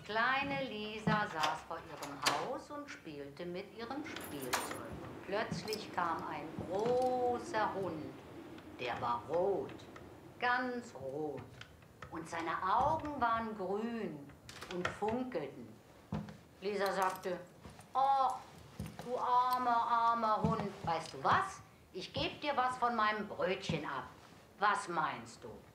Kleine Lisa saß vor ihrem Haus und spielte mit ihrem Spielzeug. Plötzlich kam ein großer Hund. Der war rot, ganz rot. Und seine Augen waren grün und funkelten. Lisa sagte, oh, du armer Hund. Weißt du was? Ich gebe dir was von meinem Brötchen ab. Was meinst du?